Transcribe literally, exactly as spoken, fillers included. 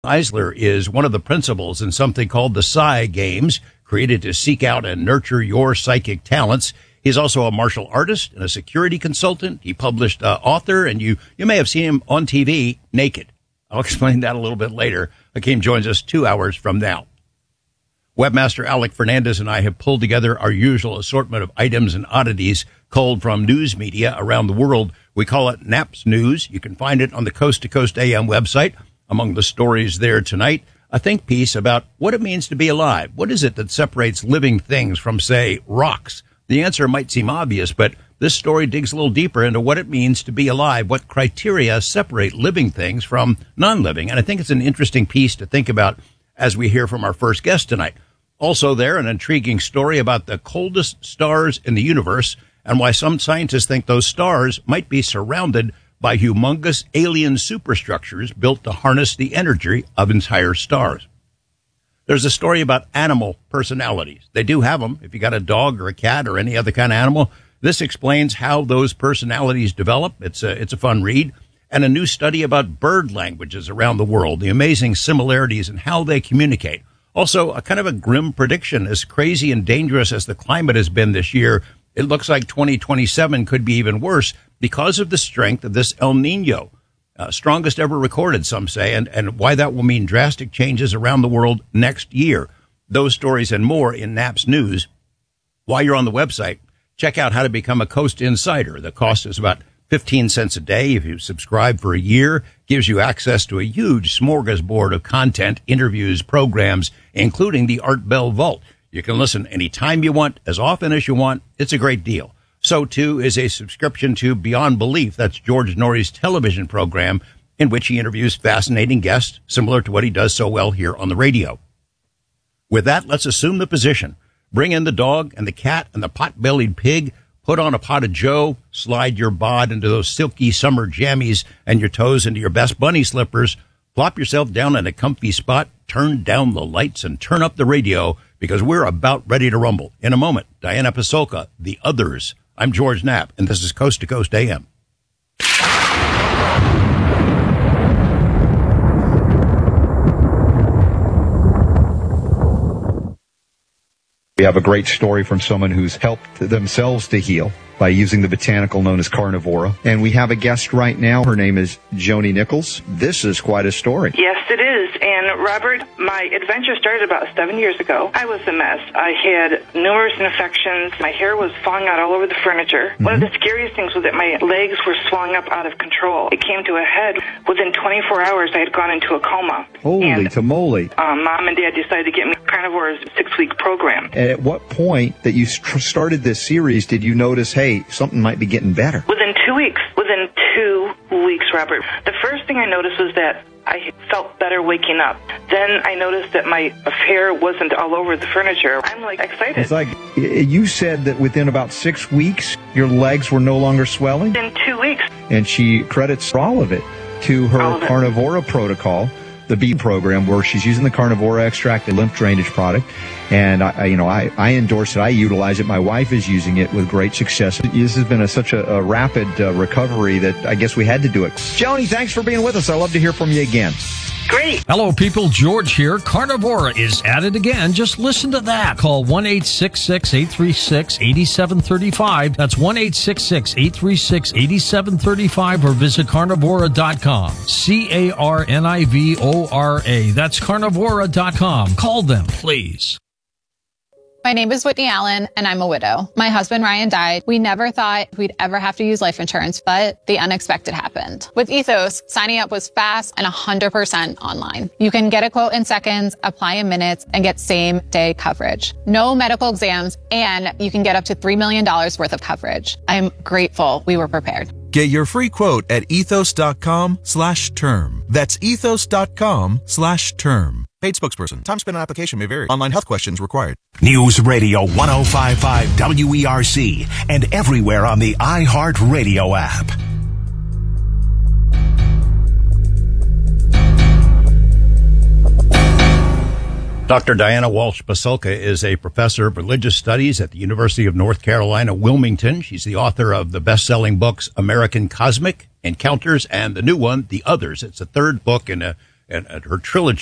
Eisler is one of the principals in something called the Psi Games, created to seek out and nurture your psychic talents. He's also a martial artist and a security consultant. He published uh, author, and you, you may have seen him on T V naked. I'll explain that a little bit later. Hakeem joins us two hours from now. Webmaster Alec Fernandez and I have pulled together our usual assortment of items and oddities culled from news media around the world. We call it Naps News. You can find it on the Coast to Coast A M website. Among the stories there tonight, a think piece about what it means to be alive. What is it that separates living things from, say, rocks? The answer might seem obvious, but this story digs a little deeper into what it means to be alive, what criteria separate living things from non-living. And I think it's an interesting piece to think about as we hear from our first guest tonight. Also there, an intriguing story about the coldest stars in the universe and why some scientists think those stars might be surrounded by humongous alien superstructures built to harness the energy of entire stars. There's a story about animal personalities. They do have them. If you got a dog or a cat or any other kind of animal, this explains how those personalities develop. It's a, it's a fun read. And a new study about bird languages around the world, the amazing similarities in how they communicate. Also, a kind of a grim prediction. As crazy and dangerous as the climate has been this year, it looks like twenty twenty-seven could be even worse because of the strength of this El Nino. Uh, strongest ever recorded, some say, and, and why that will mean drastic changes around the world next year. Those stories and more in Naps News. While you're on the website, check out how to become a Coast Insider. The cost is about fifteen cents a day. If you subscribe for a year, gives you access to a huge smorgasbord of content, interviews, programs, including the Art Bell Vault. You can listen anytime you want, as often as you want. It's a great deal. So, too, is a subscription to Beyond Belief. That's George Norrie's television program in which he interviews fascinating guests, similar to what he does so well here on the radio. With that, let's assume the position. Bring in the dog and the cat and the pot-bellied pig. Put on a pot of joe, slide your bod into those silky summer jammies and your toes into your best bunny slippers. Plop yourself down in a comfy spot, turn down the lights, and turn up the radio, because we're about ready to rumble. In a moment, Diana Pasulka, The Others. I'm George Knapp, and this is Coast to Coast A M. We have a great story from someone who's helped themselves to heal by using the botanical known as carnivora. And we have a guest right now. Her name is Joni Nichols. This is quite a story. Yes, it is. And Robert, my adventure started about seven years ago. I was a mess. I had numerous infections. My hair was falling out all over the furniture. Mm-hmm. One of the scariest things was that my legs were swelling up out of control. It came to a head. Within twenty-four hours, I had gone into a coma. Holy and, tamale. Um, Mom and Dad decided to get me Carnivore's six-week program. And at what point that you st- started this series did you notice, hey, something might be getting better? Within two weeks. Within two weeks, Robert. The first thing I noticed was that I felt better waking up. Then I noticed that my hair wasn't all over the furniture. I'm like excited. It's like you said that within about six weeks, your legs were no longer swelling? In two weeks. And she credits all of it to her All of it. Carnivora protocol, the B program, where she's using the Carnivora extract, the lymph drainage product. And I, you know, I, I endorse it. I utilize it. My wife is using it with great success. This has been a, such a, a rapid uh, recovery that I guess we had to do it. Joni, thanks for being with us. I love to hear from you again. Great. Hello, people. George here. Carnivora is at it again. Just listen to that. Call one eight six six, eight three six, eight seven three five. That's one eight six six, eight three six, eight seven three five, or visit carnivora dot com. C A R N I V O R A. That's carnivora dot com. Call them, please. My name is Whitney Allen, and I'm a widow. My husband, Ryan, died. We never thought we'd ever have to use life insurance, but the unexpected happened. With Ethos, signing up was fast and one hundred percent online. You can get a quote in seconds, apply in minutes, and get same-day coverage. No medical exams, and you can get up to three million dollars worth of coverage. I'm grateful we were prepared. Get your free quote at ethos.com slash term. That's ethos.com slash term. Paid spokesperson. Time spent on application may vary. Online health questions required. News Radio one oh five point five W E R C and everywhere on the iHeartRadio app. Doctor Diana Walsh Pasulka is a professor of religious studies at the University of North Carolina, Wilmington. She's the author of the best-selling books American Cosmic, Encounters, and the new one, The Others. It's the third book in a and, and her trilogy